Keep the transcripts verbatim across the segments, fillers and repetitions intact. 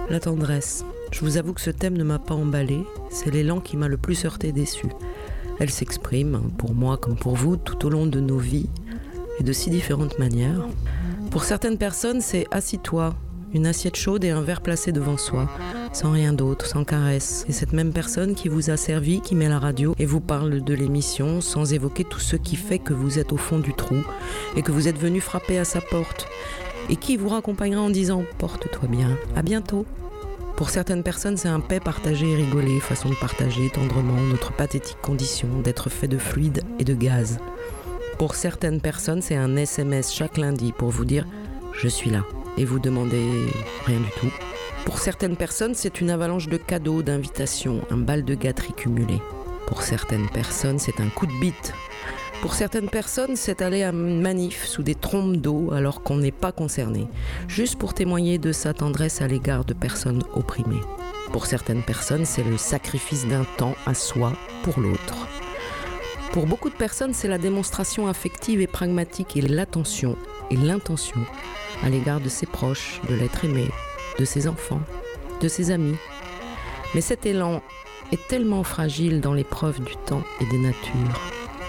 La tendresse. Je vous avoue que ce thème ne m'a pas emballé, c'est l'élan qui m'a le plus heurté et déçu. Elle s'exprime, pour moi comme pour vous, tout au long de nos vies, et de si différentes manières. Pour certaines personnes, c'est « assis-toi », une assiette chaude et un verre placé devant soi, sans rien d'autre, sans caresse. Et cette même personne qui vous a servi, qui met la radio et vous parle de l'émission, sans évoquer tout ce qui fait que vous êtes au fond du trou, et que vous êtes venu frapper à sa porte, et qui vous raccompagnera en disant « porte-toi bien, à bientôt ». Pour certaines personnes, c'est un paix partagé et rigolé, façon de partager tendrement notre pathétique condition d'être fait de fluide et de gaz. Pour certaines personnes, c'est un S M S chaque lundi pour vous dire « je suis là » et vous demandez rien du tout. Pour certaines personnes, c'est une avalanche de cadeaux, d'invitations, un bal de gâteries cumulé. Pour certaines personnes, c'est un coup de bite. Pour certaines personnes, c'est aller à une manif sous des trompes d'eau alors qu'on n'est pas concerné, juste pour témoigner de sa tendresse à l'égard de personnes opprimées. Pour certaines personnes, c'est le sacrifice d'un temps à soi pour l'autre. Pour beaucoup de personnes, c'est la démonstration affective et pragmatique et l'attention et l'intention à l'égard de ses proches, de l'être aimé, de ses enfants, de ses amis. Mais cet élan est tellement fragile dans l'épreuve du temps et des natures.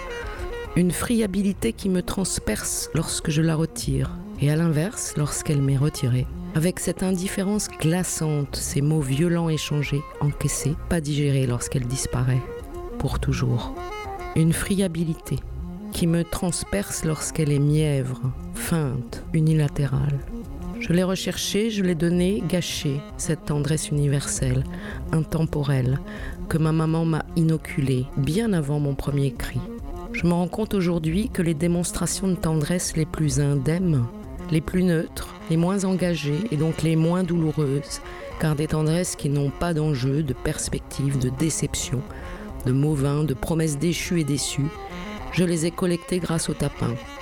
Une friabilité qui me transperce lorsque je la retire, et à l'inverse, lorsqu'elle m'est retirée. Avec cette indifférence glaçante, ces mots violents échangés, encaissés, pas digérés lorsqu'elle disparaît, pour toujours. Une friabilité qui me transperce lorsqu'elle est mièvre, feinte, unilatérale. Je l'ai recherchée, je l'ai donnée, gâchée, cette tendresse universelle, intemporelle, que ma maman m'a inoculée bien avant mon premier cri. Je me rends compte aujourd'hui que les démonstrations de tendresse les plus indemnes, les plus neutres, les moins engagées et donc les moins douloureuses, car des tendresses qui n'ont pas d'enjeu, de perspective, de déception, de mots vains, de promesses déchues et déçues, je les ai collectées grâce au tapin,